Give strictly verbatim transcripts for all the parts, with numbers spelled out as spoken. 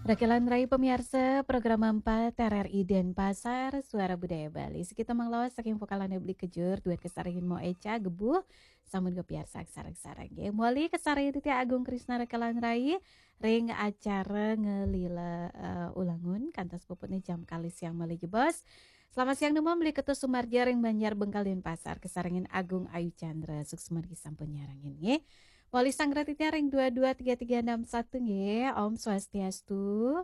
Rekelan Rai pemirsa program empat T R R I Denpasar Suara Budaya Bali. Sekita manglawas saking vokalannya beli kejur duet kesarangin mo eca gebuh samun ke piarsa sarang-sarang ge. Muali kesarangin titi Agung Krisna Rekelan Rai ring acara ngelila uh, ulangun kantas puputnya jam kali siang mali jebos. Selamat siang demam beli ketus Sumarja ring Banjar Bengkal Denpasar kesarangin Agung Ayu Chandra suksmar sampun nyarangin ge. Wali Sangratitnya ring dua dua tiga tiga enam satu nge. Om Swastiastu.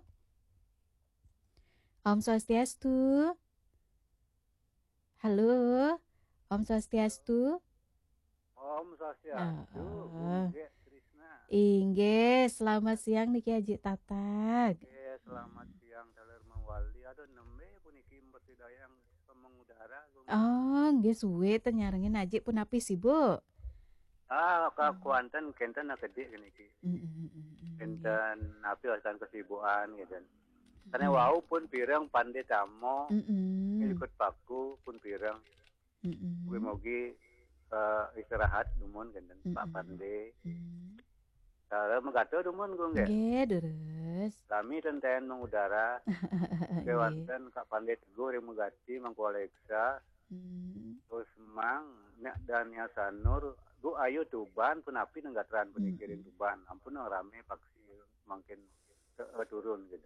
Om Swastiastu. Halo. Om Swastiastu. Om Swastiastu. Uh, Bungge Krisna. Inge, selamat siang Niki Haji Tatag. Oke, selamat siang Daler Mawali. Aduh nembe puniki mbeti dayang pemengudara. Oh, nggih suwe teh nyarengin Haji pun api sih, Bu. Ah, ka kuanten kenten na gede geniki. Heeh, Kenten api asan kesibukan gitu. Karena wau pun pirang pandai tamo. Ikut paku pun pirang. Mugi-mugi uh, istirahat dumun kenten Pak Pandai. Kalau mengatur dumun gue nggak? Nggih, deres. Kami tenten mengudara. Kewanten Kak Pandai Teguh yang mengganti Mangku Alexa. Terus mang nek dan ya Sanur gu ayo Tuban penapi nenggatran penikirin Tuban. Ampun orang rame paksi makin uh, turun gitu.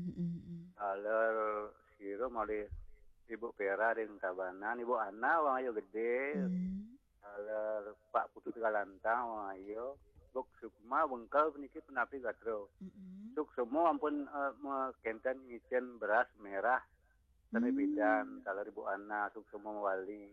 Kalau siro mali Ibu Pera dengan Tabanan, Ibu Ana wang ayo gede. Kalau Pak Putu Galantang wang ayo. Buk Sukma Bengkal peniki penapi gatro. Suk semua ampun uh, kenten ngicen beras merah. Tani bidan, kalau Ibu Ana suk semua wali.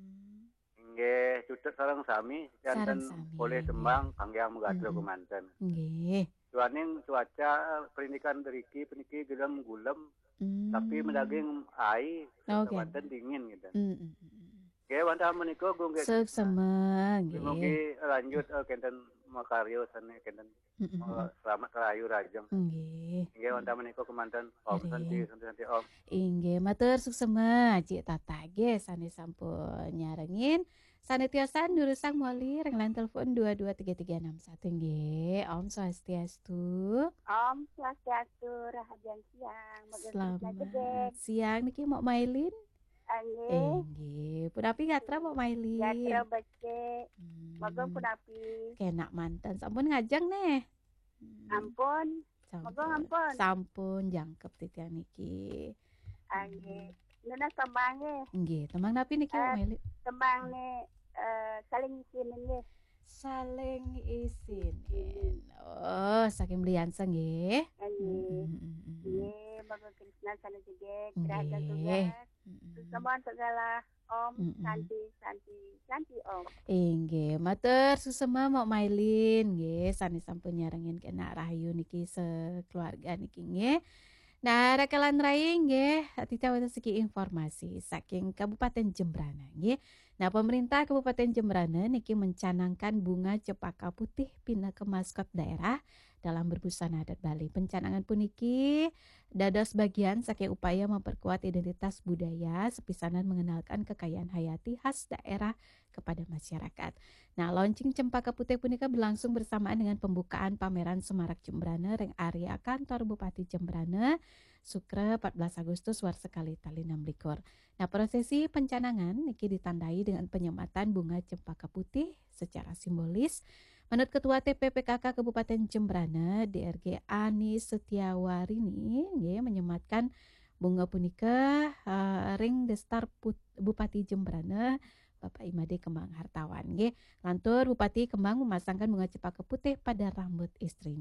Nggih, cutet sareng sami janten oleh tembang kangge menggatro kemanten. Nggih. Cuaning cuaca perindikan deriki peniki gelem gulem. Tapi mendaging ai, wanten dingin gitu. Oke, wanten menika gue nggak. Seksama, nggih. Lanjut uh, kenten makaryo sana kenten uh, selamat rayu rajeng. Nggih. Nggih, wanten menika kemanten Om santi santi Om. Inggih, matur suksema Cik Tata ge sane sampun nyarengin. Sane tiosan nurusang moli renglan telepon dua dua tiga tiga enam satu nggih. Om Swastiastu. Om Swastiastu, rahajan siang. Selamat siang niki mau mailin? Nggih. Nggih, punapi gatra mau mailin. Gatra becek. Moga punapi. Kenak mantan sampun ngajeng neh. Ampun. Moga ampun. Sampun jangkep titian niki. Nggih. Nuna tembange. Nggih, tembang napi niki mau mailin? Tembang ne Uh, saling isinin nggih. Saling isinin. Oh, saking beliansa nggih. Nggih. Nggih, Bapak Krisna sana juga keraja tugas. Semua segala Om Santi Santi Santi Om. Nggih, matur susema mau mailin nggih sane sampun nyarengin kena rahayu niki sekeluarga niki nggih. Nah, Rekelan Rai nggih, titawata segi informasi saking Kabupaten Jembrana nggih. Nah, pemerintah Kabupaten Jembrana niki mencanangkan bunga cempaka putih pina ke maskot daerah dalam berbusana adat Bali. Pencanangan puniki dados bagian saking upaya memperkuat identitas budaya sepisanan mengenalkan kekayaan hayati khas daerah kepada masyarakat. Nah, launching cempaka putih punika berlangsung bersamaan dengan pembukaan pameran Semarak Jembrana ring area kantor Bupati Jembrana Sukre empat belas Agustus warsekali tali enam likur. Nah, prosesi pencanangan niki ditandai dengan penyematan bunga cempaka putih secara simbolis. Menurut Ketua T P P K K Kabupaten Jembrana D R G Ani Setiawarini nggih menyematkan bunga punika uh, ring Destar Put, Bupati Jembrana Bapak Imade Kembang Hartawan nggih. Lantur Bupati Kembang memasangkan bunga cempaka putih pada rambut istrinya.